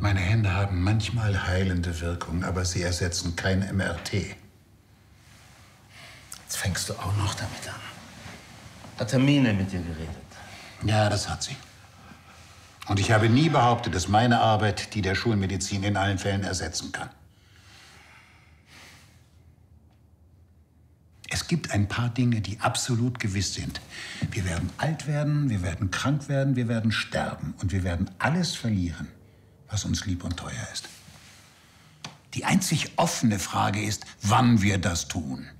Meine Hände haben manchmal heilende Wirkung, aber sie ersetzen kein MRT. Jetzt fängst du auch noch damit an. Hat Hermine mit dir geredet? Ja, das hat sie. Und ich habe nie behauptet, dass meine Arbeit die der Schulmedizin in allen Fällen ersetzen kann. Es gibt ein paar Dinge, die absolut gewiss sind. Wir werden alt werden, wir werden krank werden, wir werden sterben. Und wir werden alles verlieren, was uns lieb und teuer ist. Die einzig offene Frage ist, wann wir das tun.